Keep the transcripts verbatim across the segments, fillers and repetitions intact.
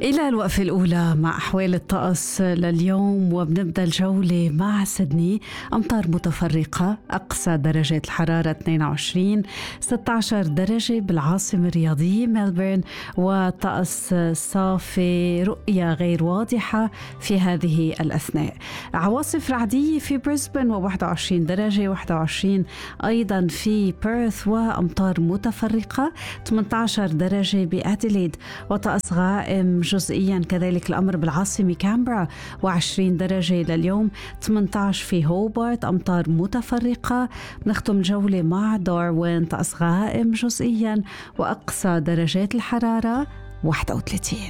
إلى الوقفة الأولى مع أحوال الطقس لليوم، وبنبدأ الجولة مع سيدني. أمطار متفرقة، أقصى درجات الحرارة اثنين وعشرين، ستة عشر درجة بالعاصمة الرياضية ملبورن، وطقس صافي، رؤية غير واضحة في هذه الأثناء. عواصف رعدية في بريسبن وواحد وعشرين درجة، واحد وعشرين أيضا في بيرث، وأمطار متفرقة ثمانية عشر درجة بأديليد، وطقس غائم جزئيا كذلك الأمر بالعاصمة كامبرا، وعشرين درجة لليوم، ثمانية عشر في هوبارت، أمطار متفرقة. نختم جولة مع داروين، طقس غائم جزئيا، وأقصى درجات الحرارة واحد وثلاثين.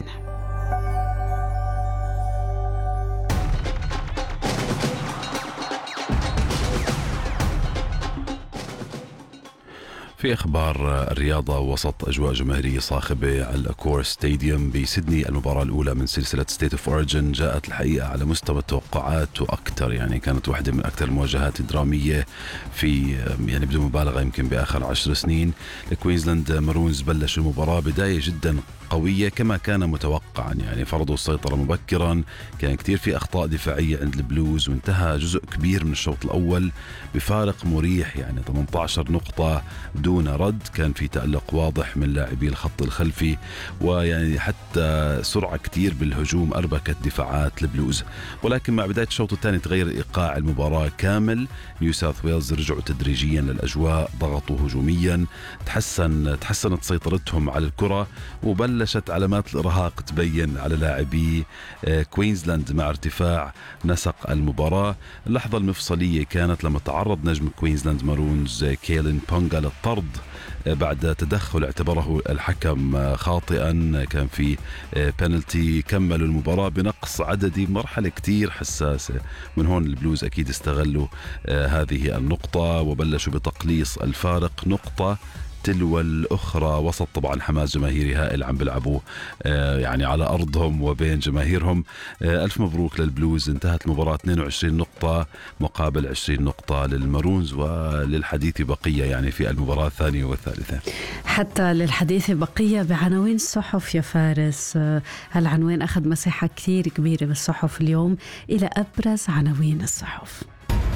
في أخبار الرياضة، وسط أجواء جماهيرية صاخبة على الأكور ستاديوم بسيدني، المباراة الأولى من سلسلة ستيت اوف أوريجين جاءت الحقيقة على مستوى التوقعات وأكثر. يعني كانت واحدة من أكثر المواجهات الدرامية في يعني بدون مبالغة يمكن بآخر عشر سنين. الكوينزلاند مارونز بلش المباراة بداية جدا قوية كما كان متوقعا، يعني فرضوا السيطرة مبكرا، كان كتير في أخطاء دفاعية عند البلوز، وانتهى جزء كبير من الشوط الأول بفارق مريح، يعني ثمانية عشر نقطة دون رد. كان في تألق واضح من لاعبي الخط الخلفي، ويعني حتى سرعة كتير بالهجوم أربكت دفاعات البلوز. ولكن مع بداية الشوط الثاني تغير إيقاع المباراة كامل. نيو ساوث ويلز رجعوا تدريجيا للأجواء، ضغطوا هجوميا، تحسن تحسنت سيطرتهم على الكرة، وبلشت علامات الإرهاق تبين على لاعبي كوينزلاند مع ارتفاع نسق المباراة. اللحظة المفصلية كانت لما تعرض نجم كوينزلاند مارونز كيلين بونغا للطرد بعد تدخل اعتبره الحكم خاطئا، كان في بينالتي. كملوا المباراة بنقص عددي بمرحلة كتير حساسة. من هون البلوز أكيد استغلوا هذه النقطة وبلشوا بتقليص الفارق نقطة تلو الأخرى، وسط طبعا حماس جماهيري هائل عم بلعبوا يعني على أرضهم وبين جماهيرهم. ألف مبروك للبلوز، انتهت المباراة اثنين وعشرين نقطة مقابل عشرين نقطة للمارونز، وللحديث بقية يعني في المباراة الثانية والثالثة. حتى للحديث بقية بعناوين الصحف يا فارس. هالعنوان أخذ مساحة كثير كبيرة بالصحف اليوم. إلى أبرز عناوين الصحف.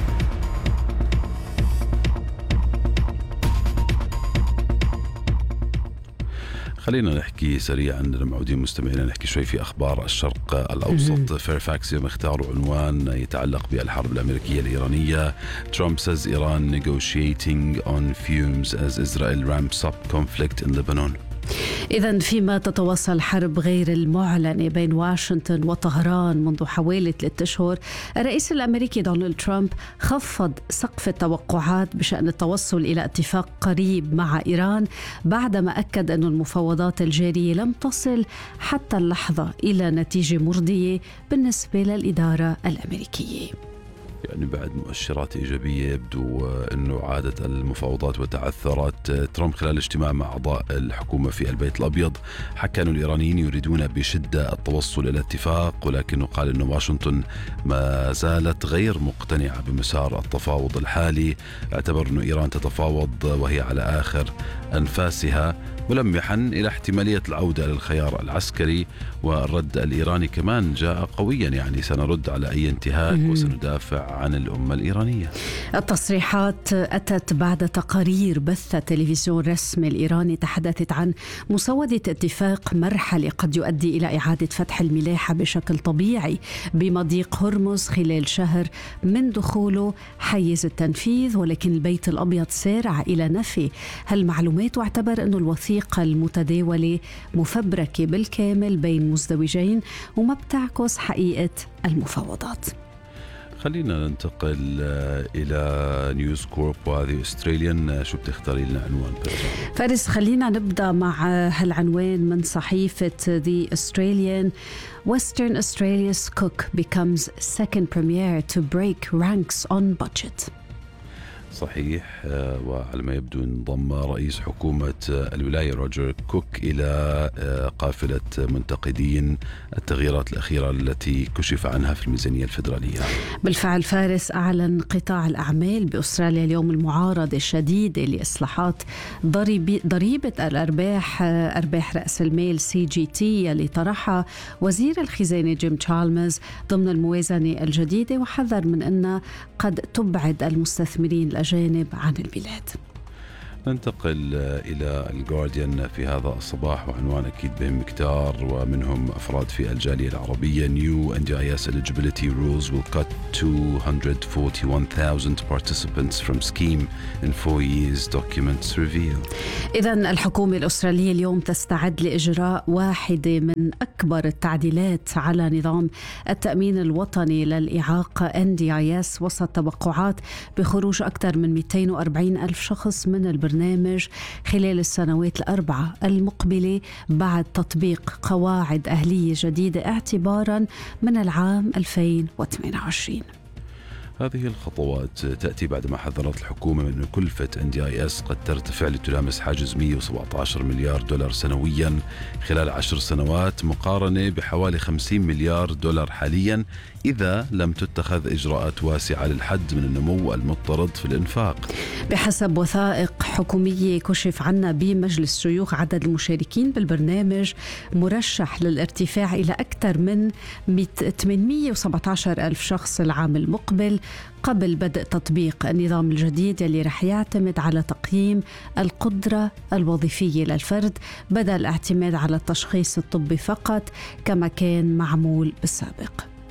خلينا نحكي سريعا للمعودين مستمعين، نحكي شوي في أخبار الشرق الأوسط. فيرفاكس يوم اختاروا عنوان يتعلق بالحرب الأمريكية الإيرانية. Trump says Iran negotiating on fumes as Israel ramps up conflict in Lebanon. إذن فيما تتواصل الحرب غير المعلنة بين واشنطن وطهران منذ حوالي ثلاثة أشهر، الرئيس الأمريكي دونالد ترامب خفض سقف التوقعات بشأن التوصل إلى اتفاق قريب مع إيران، بعدما أكد أن المفاوضات الجارية لم تصل حتى اللحظة إلى نتيجة مرضية بالنسبة للإدارة الأمريكية. يعني بعد مؤشرات إيجابية يبدو أنه عادت المفاوضات وتعثرت. ترامب خلال اجتماع مع أعضاء الحكومة في البيت الأبيض حكى أن الإيرانيين يريدون بشدة التوصل إلى اتفاق، ولكنه قال أن واشنطن ما زالت غير مقتنعة بمسار التفاوض الحالي. اعتبر أن إيران تتفاوض وهي على آخر أنفاسها، ملمحا إلى احتمالية العودة للخيار العسكري. والرد الإيراني كمان جاء قويا، يعني سنرد على أي انتهاك وسندافع عن الأمة الإيرانية. التصريحات أتت بعد تقارير بث التلفزيون الرسمي الإيراني تحدثت عن مسودة اتفاق مرحلي قد يؤدي إلى إعادة فتح الملاحة بشكل طبيعي بمضيق هرمز خلال شهر من دخوله حيز التنفيذ، ولكن البيت الأبيض سارع إلى نفي هالمعلومات، واعتبر أن الوثيقة المتداولة مفبركة بالكامل بين مزدوجين وما بتعكس حقيقة المفاوضات. خلينا ننتقل إلى نيوز كورب وهذه أستراليان. شو بتختاري لنا عنوان فارس؟ خلينا نبدأ مع هالعنوان من صحيفة The Australian. Western Australia's cook becomes second premier to break ranks on budget. صحيح. وعلى ما يبدو انضم رئيس حكومة الولاية روجر كوك إلى قافلة منتقدين التغييرات الأخيرة التي كشف عنها في الميزانية الفيدرالية. بالفعل فارس، أعلن قطاع الأعمال بأستراليا اليوم المعارضة الشديدة لإصلاحات ضريبة الأرباح أرباح رأس المال سي جي تي اللي طرحها وزير الخزانة جيم تشالمرز ضمن الموازنة الجديدة، وحذر من أن قد تبعد المستثمرين الأجانب عن البلاد. ننتقل إلى الجارديان في هذا الصباح، وعنوان أكيد بهم كتار ومنهم أفراد في الجالية العربية. New إن دي آي إس eligibility rules will cut two hundred forty-one thousand participants from scheme in four years, documents reveal. إذن الحكومة الأسترالية اليوم تستعد لإجراء واحدة من أكبر التعديلات على نظام التأمين الوطني للإعاقة إن دي آي إس وسط توقعات بخروج أكثر من مئتين وأربعين ألف شخص من البرنامج خلال السنوات الأربعة المقبلة بعد تطبيق قواعد أهلية جديدة اعتباراً من العام ألفين وثمانية وعشرين. هذه الخطوات تأتي بعدما حذرت الحكومة من أن كلفة إن دي آي إس قد ترتفع لتلامس حاجز مئة وسبعة عشر مليار دولار سنوياً خلال عشر سنوات، مقارنة بحوالي خمسين مليار دولار حالياً إذا لم تتخذ إجراءات واسعة للحد من النمو المضطرد في الإنفاق. بحسب وثائق حكومية كشف عنها بمجلس شيوخ، عدد المشاركين بالبرنامج مرشح للارتفاع إلى أكثر من ثمانمئة وسبعة عشر ألف شخص العام المقبل قبل بدء تطبيق النظام الجديد اللي رح يعتمد على تقييم القدرة الوظيفية للفرد بدل الاعتماد على التشخيص الطبي فقط كما كان معمول بالسابق.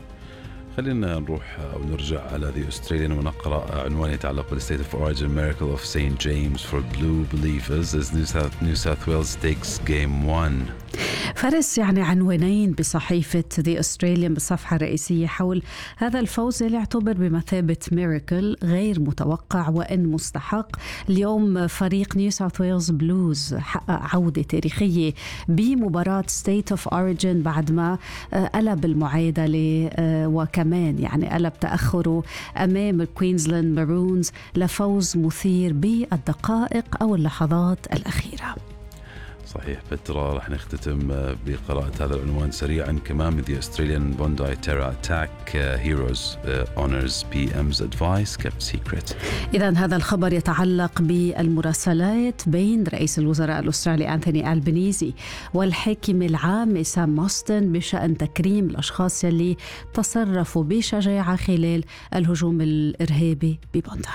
خلينا نروح أو نرجع على The Australian ونقرأ عنوان يتعلق بالstate of origin miracle of Saint James for blue believers as New South, New South Wales takes game one. فارس، يعني عنوانين بصحيفة The Australian بالصفحة الرئيسية حول هذا الفوز اللي يعتبر بمثابة ميراكل غير متوقع وإن مستحق. اليوم فريق نيو ساوث ويلز بلوز حقق عودة تاريخية بمباراة State of Origin بعد ما قلب المعادلة وكمان يعني قلب تأخره أمام الكوينزلاند مارونز لفوز مثير بالدقائق أو اللحظات الأخيرة. صحيح بترا، رح نختتم بقراءة هذا العنوان سريعا كمان من The Australian Bondi Terror Attack Heroes uh, Honors بي إم's Advice Kept Secret. إذن هذا الخبر يتعلق بالمراسلات بين رئيس الوزراء الأسترالي أنتوني ألبنيزي والحاكم العام سام موستن بشأن تكريم الأشخاص اللي تصرفوا بشجاعة خلال الهجوم الإرهابي ببونداي.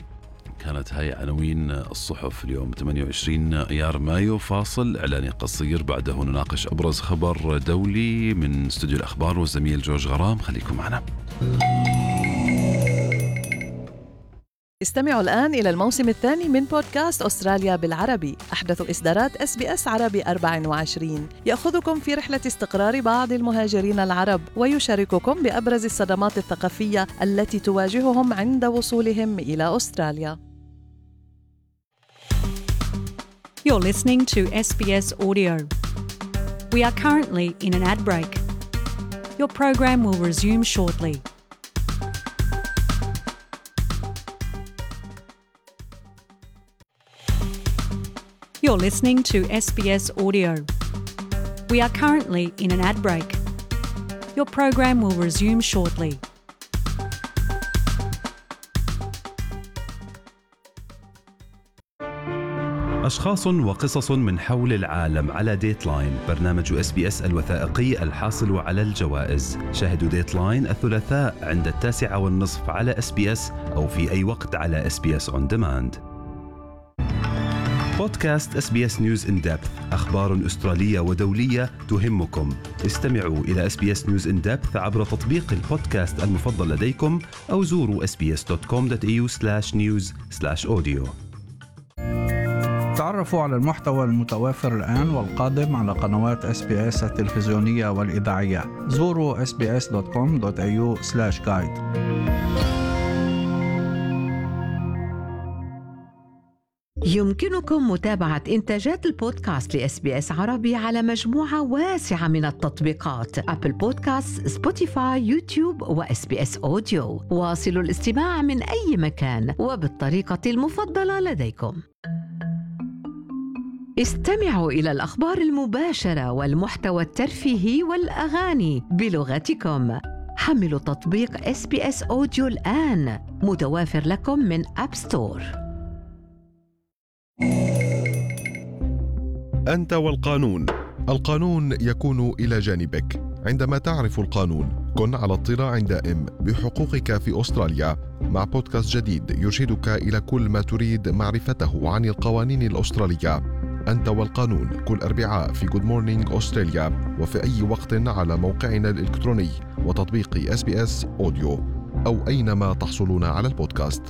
كانت هاي عناوين الصحف اليوم ثمانية وعشرين أيار مايو. فاصل إعلاني قصير، بعده نناقش أبرز خبر دولي من استوديو الأخبار والزميل جورج غرام. خليكم معنا. استمعوا الآن إلى الموسم الثاني من بودكاست أستراليا بالعربي، أحدث إصدارات إس بي إس عربي أربعة وعشرين، يأخذكم في رحلة استقرار بعض المهاجرين العرب ويشارككم بأبرز الصدمات الثقافية التي تواجههم عند وصولهم إلى أستراليا. You're listening to S B S Audio. We are currently in an ad break. Your program will resume shortly. You're listening to S B S Audio. We are currently in an ad break. Your program will resume shortly. أشخاص وقصص من حول العالم على ديتلاين، برنامج اس بي اس الوثائقي الحاصل على الجوائز. شاهدوا ديتلاين الثلاثاء عند التاسعة والنصف على اس بي اس أو في أي وقت على اس بي اس اون ديماند. بودكاست اس بي اس نيوز إن ديبث، أخبار أسترالية ودولية تهمكم. استمعوا إلى اس بي اس نيوز إن ديبث عبر تطبيق البودكاست المفضل لديكم أو زوروا اس بي اس دوت كوم دوت إيه يو سلاش نيوز سلاش أوديو. تعرفوا على المحتوى المتوافر الآن والقادم على قنوات إس بي إس التلفزيونية والإذاعية. زوروا إس بي إس دوت كوم دوت إيه يو سلاش جايد. يمكنكم متابعة إنتاجات البودكاست لإس بي إس عربي على مجموعة واسعة من التطبيقات: أبل بودكاست، سبوتيفاي، يوتيوب وإس بي إس أوديو. واصلوا الاستماع من أي مكان وبالطريقة المفضلة لديكم. استمعوا إلى الأخبار المباشرة والمحتوى الترفيهي والأغاني بلغتكم. حملوا تطبيق إس بي إس أوديو الآن، متوافر لكم من أب ستور. أنت والقانون. القانون يكون إلى جانبك. عندما تعرف القانون، كن على اطلاع دائم بحقوقك في أستراليا، مع بودكاست جديد يرشدك إلى كل ما تريد معرفته عن القوانين الأسترالية. أنت والقانون، كل أربعاء في Good Morning أستراليا، وفي أي وقت على موقعنا الإلكتروني وتطبيق إس بي إس أوديو، أو أينما تحصلون على البودكاست.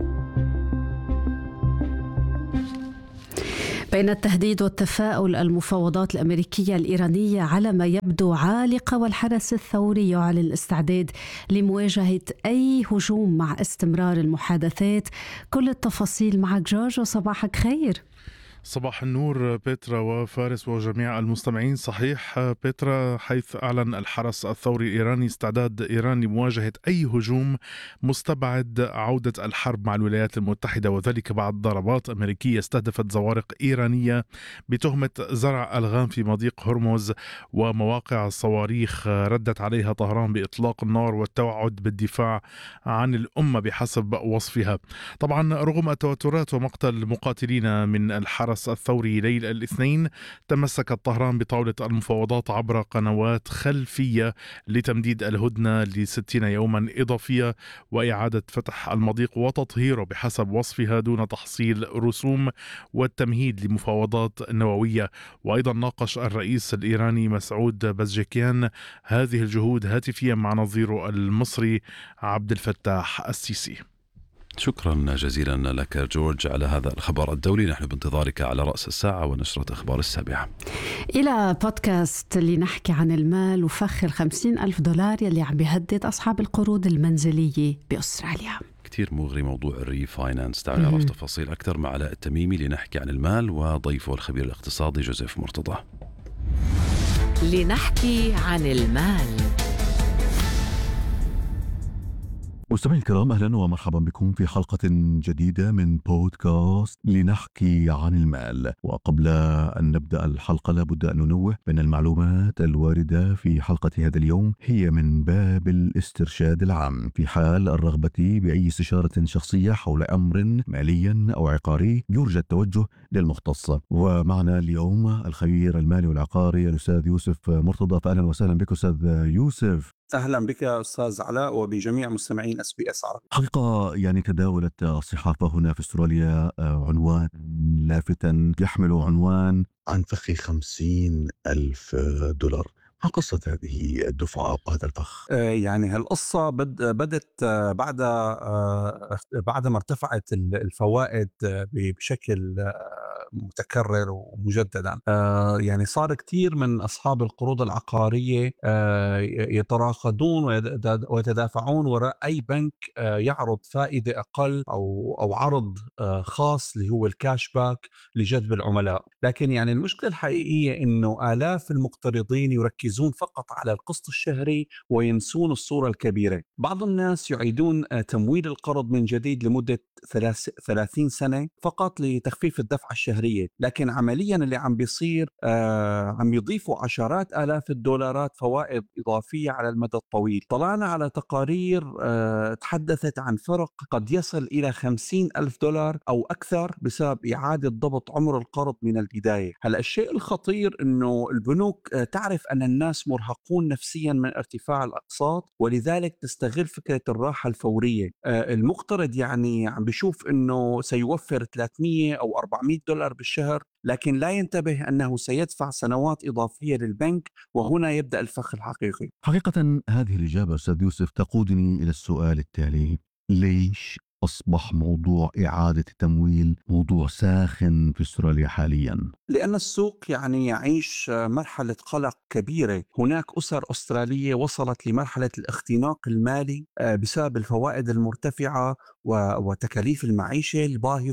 بين التهديد والتفاؤل، المفاوضات الأمريكية الإيرانية على ما يبدو عالقة، والحرس الثوري يعلن الاستعداد لمواجهة أي هجوم مع استمرار المحادثات. كل التفاصيل معك جورج، وصباحك خير. صباح النور بيترا وفارس وجميع المستمعين. صحيح بيترا، حيث أعلن الحرس الثوري الإيراني استعداد إيران لمواجهة أي هجوم مستبعد عودة الحرب مع الولايات المتحدة، وذلك بعد ضربات أمريكية استهدفت زوارق إيرانية بتهمة زرع ألغام في مضيق هرمز ومواقع الصواريخ ردت عليها طهران بإطلاق النار والتوعد بالدفاع عن الأمة بحسب وصفها. طبعا رغم التوترات ومقتل مقاتلين من الحرس الثوري ليلة الاثنين، تمسكت طهران بطاولة المفاوضات عبر قنوات خلفية لتمديد الهدنة لستين يوما إضافية وإعادة فتح المضيق وتطهيره بحسب وصفها دون تحصيل رسوم والتمهيد لمفاوضات نووية. وأيضا ناقش الرئيس الإيراني مسعود بزجكيان هذه الجهود هاتفيا مع نظيره المصري عبد الفتاح السيسي. شكرا جزيلا لك جورج على هذا الخبر الدولي. نحن بانتظارك على رأس الساعة ونشرة أخبار السابعة. إلى بودكاست اللي نحكي عن المال وفخ الخمسين ألف دولار يلي عم بيهدد أصحاب القروض المنزلية بأستراليا. كتير مغري موضوع الري فاينانس. تعال نعرف تفاصيل أكثر مع علاء التميمي لنحكي عن المال وضيفه الخبير الاقتصادي جوزيف مرتضى. لنحكي عن المال. مستمعي الكرام، أهلا ومرحبا بكم في حلقة جديدة من بودكاست لنحكي عن المال. وقبل أن نبدأ الحلقة لابد أن ننوه بأن المعلومات الواردة في حلقة هذا اليوم هي من باب الاسترشاد العام. في حال الرغبة بأي استشارة شخصية حول أمر مالي أو عقاري يرجى التوجه للمختص. ومعنا اليوم الخبير المالي والعقاري الأستاذ يوسف مرتضى. فأهلا وسهلا بك أستاذ يوسف. أهلا بك أستاذ علاء وبجميع مستمعين إس بي إس عربي. حقيقة يعني تداولت الصحافة هنا في استراليا عنوان لافتا يحمل عنوان عن فخ خمسين ألف دولار. ما قصة هذه الدفعة أو هذا الفخ؟ آه يعني هالقصة بد بدت آه بعد آه بعد ما ارتفعت الفوائد آه بشكل آه متكرر ومجددا. آه يعني صار كتير من أصحاب القروض العقارية آه يتراقدون ويتدافعون وراء أي بنك آه يعرض فائدة أقل أو أو عرض آه خاص اللي هو الكاش باك لجذب العملاء. لكن يعني المشكلة الحقيقية إنه آلاف المقترضين يركزون فقط على القسط الشهري وينسون الصورة الكبيرة. بعض الناس يعيدون آه تمويل القرض من جديد لمدة ثلاثين سنة فقط لتخفيف الدفعة الشهرية، لكن عمليا اللي عم بيصير آه عم يضيفوا عشرات آلاف الدولارات فوائد إضافية على المدى الطويل. طلعنا على تقارير آه تحدثت عن فرق قد يصل إلى خمسين ألف دولار أو أكثر بسبب إعادة ضبط عمر القرض من البداية. هلأ الشيء الخطير إنه البنوك آه تعرف أن الناس مرهقون نفسيا من ارتفاع الأقساط، ولذلك تستغل فكرة الراحة الفورية. آه المقترض يعني عم بيشوف إنه سيوفر ثلاثمية أو أربعمية دولار بالشهر، لكن لا ينتبه أنه سيدفع سنوات إضافية للبنك، وهنا يبدأ الفخ الحقيقي. حقيقة هذه الإجابة أستاذ يوسف تقودني إلى السؤال التالي: ليش أصبح موضوع إعادة التمويل موضوع ساخن في استراليا حاليا؟ لأن السوق يعني يعيش مرحلة قلق كبيرة. هناك أسر أسترالية وصلت لمرحلة الاختناق المالي بسبب الفوائد المرتفعة وتكاليف المعيشة الباهظة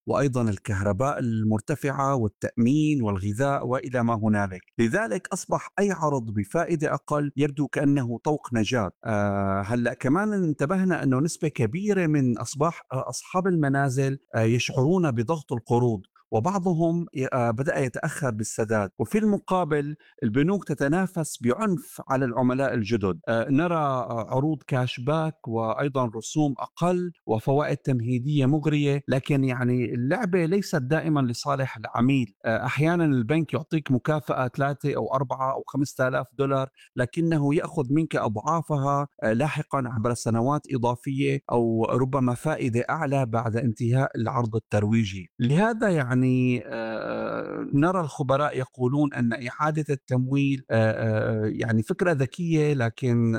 وأيضا الكهرباء المرتفعة والتأمين والغذاء وإلى ما هنالك. لذلك أصبح أي عرض بفائدة أقل يبدو كأنه طوق نجاة. أه هلأ كمان انتبهنا أنه نسبة كبيرة من أصبح أصحاب المنازل أه يشعرون بضغط القروض، وبعضهم بدأ يتأخر بالسداد. وفي المقابل البنوك تتنافس بعنف على العملاء الجدد. نرى عروض كاش باك وأيضا رسوم أقل وفوائد تمهيدية مغرية، لكن يعني اللعبة ليست دائما لصالح العميل. أحيانا البنك يعطيك مكافأة ثلاثة أو أربعة أو خمسة آلاف دولار، لكنه يأخذ منك أضعافها لاحقا عبر سنوات إضافية أو ربما فائدة أعلى بعد انتهاء العرض الترويجي. لهذا يعني يعني نرى الخبراء يقولون أن إعادة التمويل يعني فكرة ذكية، لكن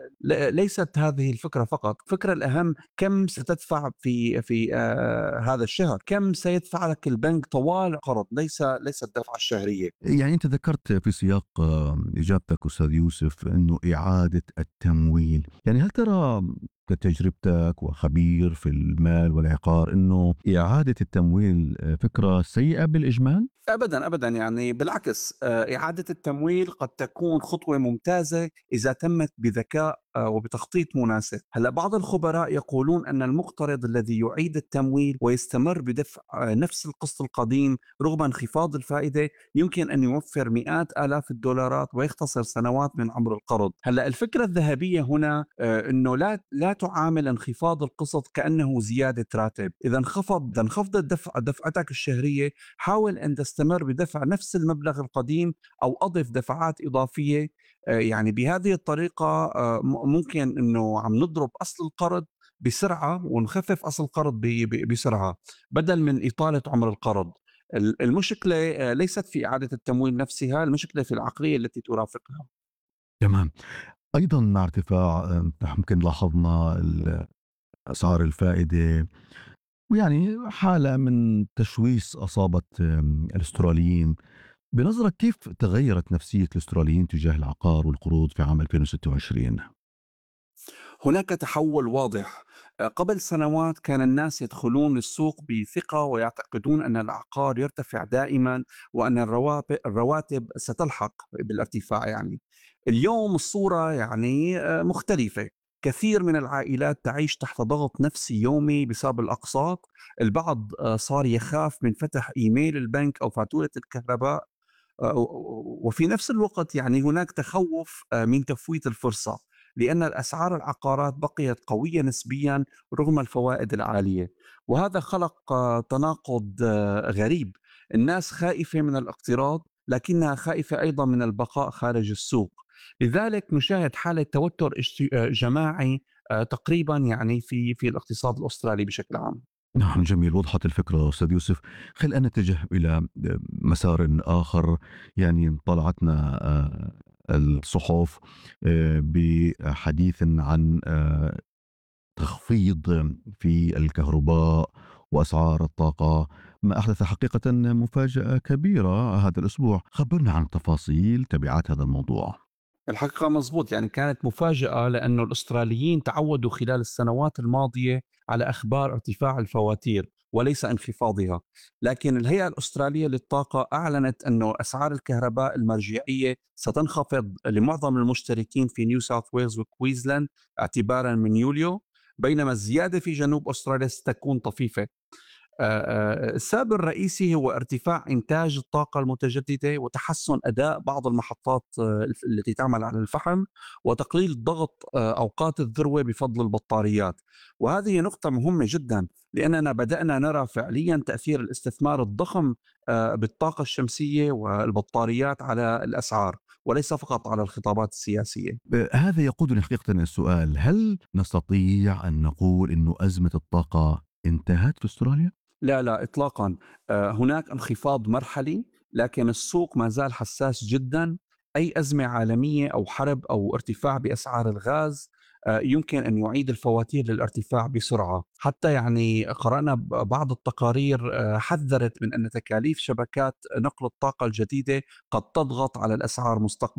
ليست هذه الفكرة فقط. الفكرة الأهم كم ستدفع في في هذا الشهر، كم سيدفع لك البنك طوال قرض، ليس ليس الدفعة الشهرية. يعني أنت ذكرت في سياق إجابتك أستاذ يوسف أنه إعادة التمويل، يعني هل ترى كتجربتك وخبير في المال والعقار أنه إعادة التمويل فكرة سيئة بالإجمال؟ أبدا أبدا، يعني بالعكس، إعادة التمويل قد تكون خطوة ممتازة إذا تمت بذكاء وبتخطيط مناسب. هلا بعض الخبراء يقولون أن المقترض الذي يعيد التمويل ويستمر بدفع نفس القسط القديم رغم انخفاض الفائدة يمكن أن يوفر مئات آلاف الدولارات ويختصر سنوات من عمر القرض. هلا الفكرة الذهبية هنا أنه لا لا تعامل انخفاض القسط كأنه زيادة راتب. إذا انخفض إذا انخفضت دفع دفعتك الشهرية، حاول أن تستمر بدفع نفس المبلغ القديم أو أضف دفعات إضافية. يعني بهذه الطريقة ممكن أنه عم نضرب أصل القرض بسرعة ونخفف أصل القرض بسرعة بدل من إطالة عمر القرض. المشكلة ليست في إعادة التمويل نفسها، المشكلة في العقلية التي ترافقها. تمام. أيضا مع ارتفاع يمكن لاحظنا أسعار الفائدة، ويعني حالة من تشويش أصابت الأستراليين. بنظرك كيف تغيرت نفسية الأستراليين تجاه العقار والقروض في عام ألفين وستة وعشرين؟ هناك تحول واضح. قبل سنوات كان الناس يدخلون السوق بثقة ويعتقدون أن العقار يرتفع دائما وأن الرواتب ستلحق بالارتفاع. يعني اليوم الصورة يعني مختلفة. كثير من العائلات تعيش تحت ضغط نفسي يومي بسبب الأقساط. البعض صار يخاف من فتح إيميل البنك أو فاتورة الكهرباء، وفي نفس الوقت يعني هناك تخوف من تفويت الفرصة لأن الأسعار العقارات بقيت قوية نسبيا رغم الفوائد العالية. وهذا خلق تناقض غريب. الناس خائفة من الاقتراض لكنها خائفة أيضا من البقاء خارج السوق. لذلك نشاهد حالة توتر جماعي تقريبا يعني في في الاقتصاد الأسترالي بشكل عام. نعم، جميل، وضحت الفكرة أستاذ يوسف. خل أن نتجه إلى مسار آخر. يعني طلعتنا الصحف بحديث عن تخفيض في الكهرباء وأسعار الطاقة، ما أحدث حقيقة مفاجأة كبيرة هذا الأسبوع. خبرنا عن تفاصيل تبعات هذا الموضوع. الحقيقة مزبوط، يعني كانت مفاجأة لأنه الأستراليين تعودوا خلال السنوات الماضية على أخبار ارتفاع الفواتير وليس انخفاضها. لكن الهيئة الأسترالية للطاقة أعلنت أنه أسعار الكهرباء المرجعية ستنخفض لمعظم المشتركين في نيو ساوث ويلز وكويزلاند اعتبارا من يوليو، بينما الزيادة في جنوب أستراليا ستكون طفيفة. السبب الرئيسي هو ارتفاع إنتاج الطاقة المتجددة وتحسن أداء بعض المحطات التي تعمل على الفحم وتقليل ضغط أوقات الذروة بفضل البطاريات. وهذه نقطة مهمة جدا لأننا بدأنا نرى فعليا تأثير الاستثمار الضخم بالطاقة الشمسية والبطاريات على الأسعار وليس فقط على الخطابات السياسية. هذا يقودني حقيقة السؤال: هل نستطيع أن نقول أنه أزمة الطاقة انتهت في أستراليا؟ لا لا إطلاقا. هناك انخفاض مرحلي لكن السوق ما زال حساس جدا. أي أزمة عالمية أو حرب أو ارتفاع بأسعار الغاز يمكن أن يعيد الفواتير للارتفاع بسرعة. حتى يعني قرأنا بعض التقارير حذرت من أن تكاليف شبكات نقل الطاقة الجديدة قد تضغط على الأسعار مستقبلا.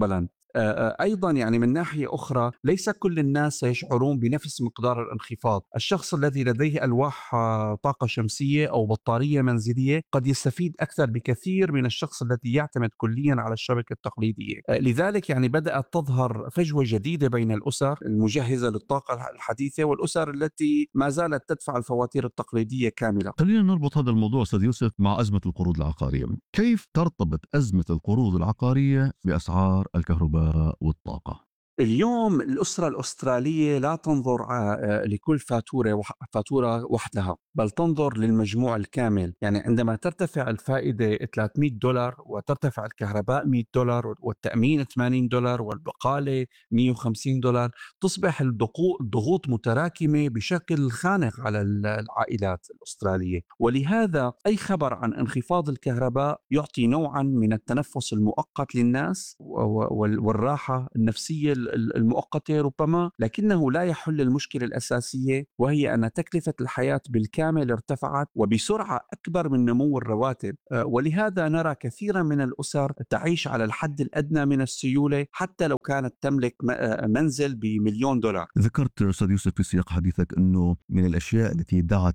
أيضا يعني من ناحية أخرى ليس كل الناس سيشعرون بنفس مقدار الانخفاض. الشخص الذي لديه ألواح طاقة شمسية أو بطارية منزلية قد يستفيد أكثر بكثير من الشخص الذي يعتمد كليا على الشبكة التقليدية. لذلك يعني بدأت تظهر فجوة جديدة بين الأسر المجهزة للطاقة الحديثة والأسر التي ما زالت تدفع الفواتير التقليدية كاملة. خلينا نربط هذا الموضوع أستاذ يوسف مع أزمة القروض العقارية. كيف ترتبط أزمة القروض العقارية بأسعار الكهرباء والطاقة؟ اليوم الأسرة الأسترالية لا تنظر لكل فاتورة فاتورة وحدها، بل تنظر للمجموع الكامل. يعني عندما ترتفع الفائدة ثلاثمئة دولار وترتفع الكهرباء مئة دولار والتأمين ثمانين دولار والبقالة مئة وخمسين دولار، تصبح الضغوط متراكمة بشكل خانق على العائلات الأسترالية. ولهذا أي خبر عن انخفاض الكهرباء يعطي نوعا من التنفس المؤقت للناس والراحة النفسية المؤقتة ربما، لكنه لا يحل المشكلة الأساسية، وهي أن تكلفة الحياة بالكامل ارتفعت وبسرعة أكبر من نمو الرواتب. ولهذا نرى كثيرا من الأسر تعيش على الحد الأدنى من السيولة حتى لو كانت تملك منزل بمليون دولار. ذكرت أستاذ يوسف في سياق حديثك أنه من الأشياء التي دعت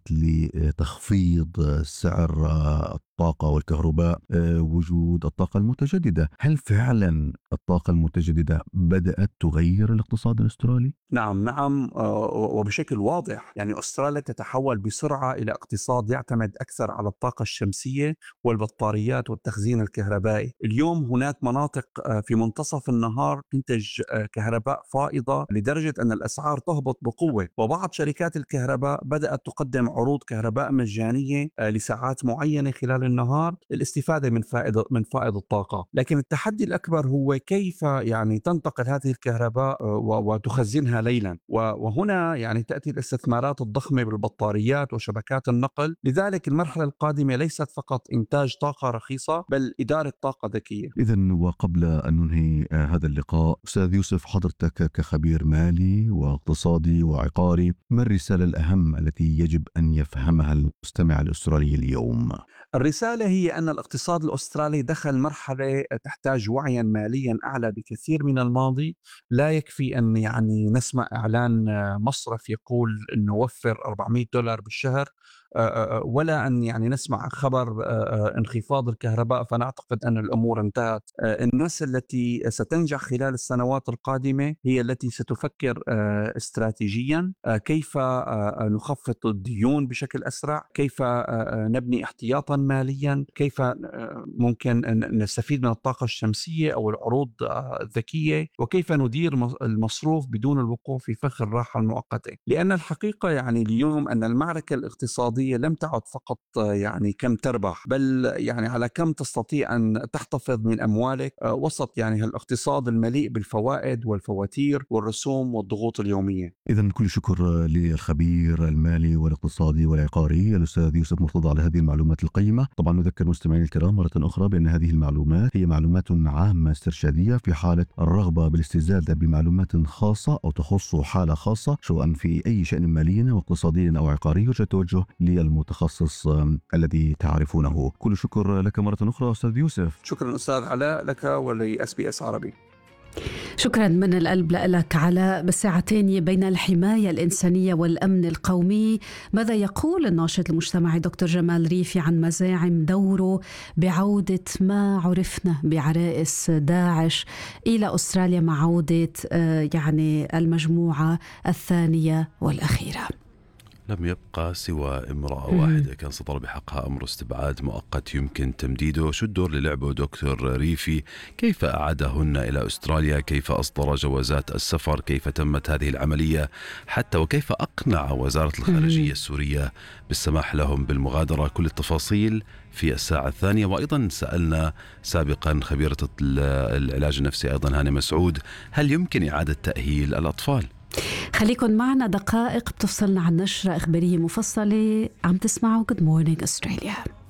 لتخفيض سعر الطاقة والكهرباء وجود الطاقة المتجددة. هل فعلا الطاقة المتجددة بدأت تغير الاقتصاد الأسترالي؟ نعم نعم وبشكل واضح. يعني أستراليا تتحول بسرعة إلى اقتصاد يعتمد أكثر على الطاقة الشمسية والبطاريات والتخزين الكهربائي. اليوم هناك مناطق في منتصف النهار تنتج كهرباء فائضة لدرجة أن الأسعار تهبط بقوة، وبعض شركات الكهرباء بدأت تقدم عروض كهرباء مجانية لساعات معينة خلال النهار للاستفادة من فائض من فائض الطاقة. لكن التحدي الأكبر هو كيف يعني تنتقل هذه الكهرباء وتخزنها ليلا، وهنا يعني تأتي الاستثمارات الضخمة بالبطاريات وشبكات النقل. لذلك المرحلة القادمة ليست فقط إنتاج طاقة رخيصة بل إدارة طاقة ذكية. إذن وقبل أن ننهي هذا اللقاء أستاذ يوسف، حضرتك كخبير مالي واقتصادي وعقاري، ما الرسالة الأهم التي يجب أن يفهمها المستمع الأسترالي اليوم؟ الرسالة هي أن الاقتصاد الأسترالي دخل مرحلة تحتاج وعيا ماليا أعلى بكثير من الماضي. لا يكفي أن يعني نسمع إعلان مصرف يقول أن نوفر أربعمئة دولار بالشهر، ولا أن يعني نسمع خبر انخفاض الكهرباء فنعتقد أن الأمور انتهت. الناس التي ستنجح خلال السنوات القادمة هي التي ستفكر استراتيجيا كيف نخفض الديون بشكل أسرع، كيف نبني احتياطا ماليا، كيف ممكن نستفيد من الطاقة الشمسية أو العروض الذكية، وكيف ندير المصروف بدون الوقوع في فخ الراحة المؤقتة. لأن الحقيقة يعني اليوم أن المعركة الاقتصادية لم تعد فقط يعني كم تربح، بل يعني على كم تستطيع أن تحتفظ من أموالك وسط يعني الاقتصاد المليء بالفوائد والفواتير والرسوم والضغوط اليومية. إذن كل شكر للخبير المالي والاقتصادي والعقاري الأستاذ يوسف مرتضى على هذه المعلومات القيمة. طبعا نذكر مستمعينا الكرام مرة أخرى بأن هذه المعلومات هي معلومات عامة استرشادية. في حالة الرغبة بالاستزادة بمعلومات خاصة أو تخص حالة خاصة سواء في أي شأن مالي واقتصادي أو عقاري يرجى التوجه للمتخصص الذي تعرفونه. كل شكر لك مرة أخرى أستاذ يوسف. شكرا أستاذ علاء لك ولإس بي إس عربي. شكرا من القلب لك علاء. بالساعة الثانية بين الحماية الإنسانية والأمن القومي، ماذا يقول الناشط المجتمعي دكتور جمال ريفي عن مزاعم دوره بعودة ما عرفنا بعرائس داعش إلى أستراليا مع عودة يعني المجموعة الثانية والأخيرة؟ لم يبقى سوى امرأة واحدة كان صدر بحقها أمر استبعاد مؤقت يمكن تمديده. شو الدور اللي لعبه دكتور ريفي؟ كيف أعادهن إلى أستراليا؟ كيف أصدر جوازات السفر؟ كيف تمت هذه العملية حتى؟ وكيف أقنع وزارة الخارجية السورية بالسماح لهم بالمغادرة؟ كل التفاصيل في الساعة الثانية. وأيضا سألنا سابقا خبيرة العلاج النفسي أيضا هاني مسعود، هل يمكن إعادة تأهيل الأطفال؟ خليكن معنا دقائق بتفصلنا عن نشرة إخبارية مفصلة. عم تسمعوا Good Morning Australia.